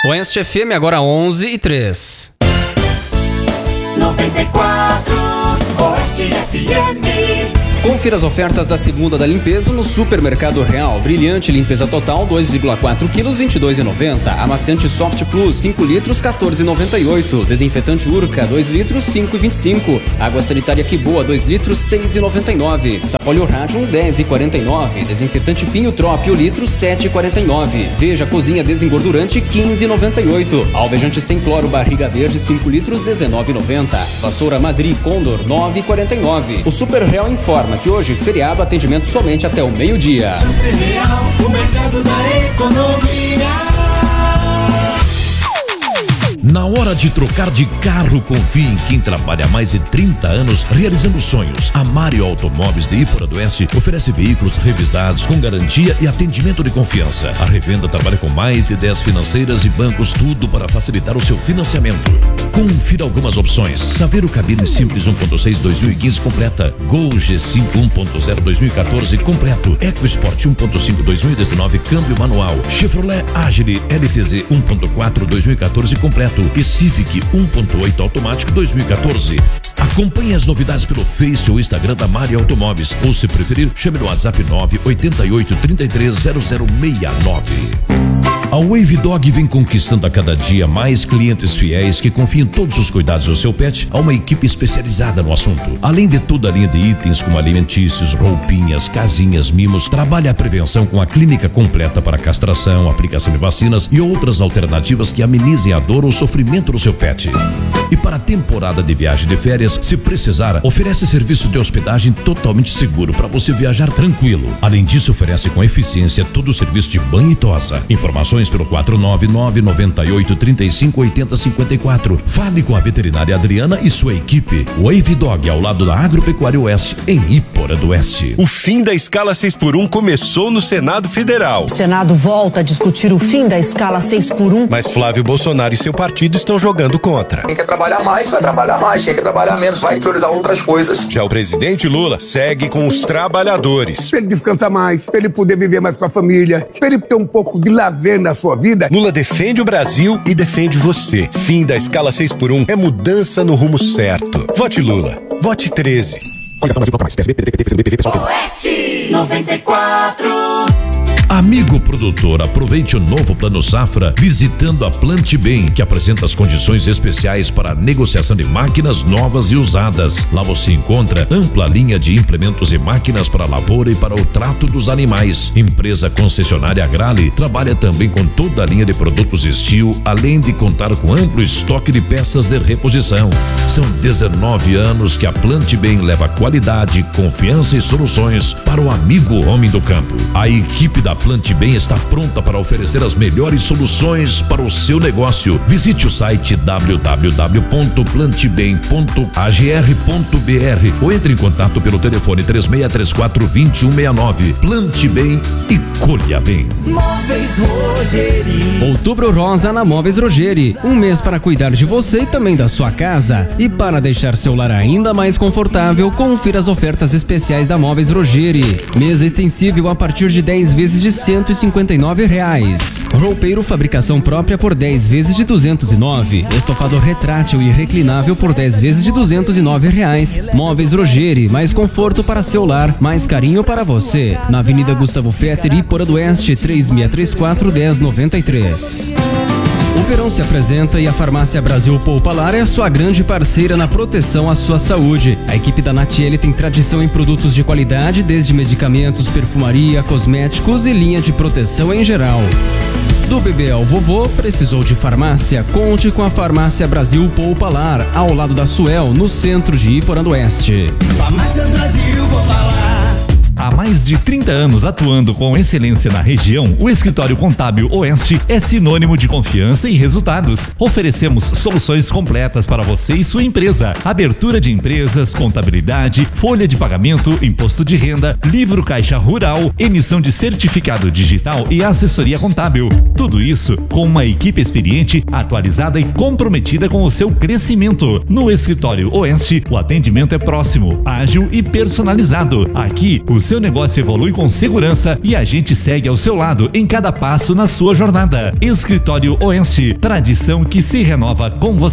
Oeste FM, agora 11h03. 94 Oeste FM. Confira as ofertas da segunda da limpeza no Supermercado Real. Brilhante limpeza total 2,4 quilos, 22,90. Amaciante Soft Plus 5 litros, 14,98. Desinfetante Urca 2 litros, 5,25. Água sanitária Que Boa 2 litros, 6,99. Sapólio Radium 10,49. Desinfetante Pinho Trop o litro, 7,49. Veja Cozinha Desengordurante 15,98. Alvejante sem cloro Barriga Verde 5 litros, 19,90. Vassoura Madrid Condor 9,49. O Super Real informa que hoje, feriado, atendimento somente até o meio-dia. Super Real, o mercado da economia. Na hora de trocar de carro, confie em quem trabalha há mais de 30 anos realizando sonhos. A Mário Automóveis de Ípora do Oeste oferece veículos revisados com garantia e atendimento de confiança. A revenda trabalha com mais de 10 financeiras e bancos, tudo para facilitar o seu financiamento. Confira algumas opções: Saveiro Cabine Simples 1.6 2015 completa, Gol G5 1.0 2014 completo, EcoSport 1.5 2019 câmbio manual, Chevrolet Agile LTZ 1.4 2014 completo e Civic 1.8 automático 2014. Acompanhe as novidades pelo Face ou Instagram da Mário Automóveis, ou se preferir, chame no WhatsApp 988 33 0069. A Wave Dog vem conquistando a cada dia mais clientes fiéis que confiam todos os cuidados do seu pet a uma equipe especializada no assunto. Além de toda a linha de itens como alimentícios, roupinhas, casinhas, mimos, trabalha a prevenção com a clínica completa para castração, aplicação de vacinas e outras alternativas que amenizem a dor ou sofrimento do seu pet. E para a temporada de viagem de férias, se precisar, oferece serviço de hospedagem totalmente seguro para você viajar tranquilo. Além disso, oferece com eficiência todo o serviço de banho e tosa. Informações pelo 499-98-35-80-54. Fale com a veterinária Adriana e sua equipe. Wave Dog, ao lado da Agropecuária Oeste, em Ípora do Oeste. O fim da escala 6x1 começou no Senado Federal. O Senado volta a discutir o fim da escala 6x1. Mas Flávio Bolsonaro e seu partido estão jogando contra. Quem quer trabalhar mais, vai trabalhar mais. Quem quer trabalhar menos, vai priorizar outras coisas. Já o presidente Lula segue com os trabalhadores. Pra ele descansar mais, pra ele poder viver mais com a família, pra ele ter um pouco de lazer na sua vida. Lula defende o Brasil e defende você. Fim da escala 6x1 é mudança no rumo certo. Vote Lula. Vote 13. Oeste 94. Amigo produtor, aproveite o novo Plano Safra visitando a Plante Bem, que apresenta as condições especiais para a negociação de máquinas novas e usadas. Lá você encontra ampla linha de implementos e máquinas para a lavoura e para o trato dos animais. Empresa concessionária Agrale trabalha também com toda a linha de produtos Steel, além de contar com amplo estoque de peças de reposição. São 19 anos que a Plante Bem leva qualidade, confiança e soluções para o amigo homem do campo. A equipe da Plante Bem está pronta para oferecer as melhores soluções para o seu negócio. Visite o site www.plantebem.agr.br ou entre em contato pelo telefone 3634-2169. Plante Bem e colha bem. Móveis Rogeri. Outubro Rosa na Móveis Rogeri. Um mês para cuidar de você e também da sua casa. E para deixar seu lar ainda mais confortável, confira as ofertas especiais da Móveis Rogeri. Mesa extensível a partir de 10 vezes de R$159. Roupeiro fabricação própria por 10 vezes de R$209. Estofado retrátil e reclinável por 10 vezes de R$209. Móveis Rogeri, mais conforto para seu lar, mais carinho para você. Na Avenida Gustavo Fetter, Ípora do Oeste, 3634-1093. O verão se apresenta e a Farmácia Brasil Poupalar é a sua grande parceira na proteção à sua saúde. A equipe da Natiele tem tradição em produtos de qualidade, desde medicamentos, perfumaria, cosméticos e linha de proteção em geral. Do bebê ao vovô, precisou de farmácia? Conte com a Farmácia Brasil Poupalar, ao lado da Suel, no centro de Ípora do Oeste. Farmácias Brasil Poupalar. Há mais de 30 anos atuando com excelência na região, o Escritório Contábil Oeste é sinônimo de confiança e resultados. Oferecemos soluções completas para você e sua empresa. Abertura de empresas, contabilidade, folha de pagamento, imposto de renda, livro caixa rural, emissão de certificado digital e assessoria contábil. Tudo isso com uma equipe experiente, atualizada e comprometida com o seu crescimento. No Escritório Oeste, o atendimento é próximo, ágil e personalizado. Aqui, o seu seu negócio evolui com segurança e a gente segue ao seu lado em cada passo na sua jornada. Escritório Oeste, tradição que se renova com você.